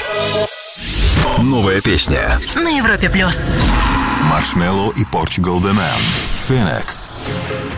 Новая песня на Европе+. Маршмелло и Portugal The Man. Phoenix.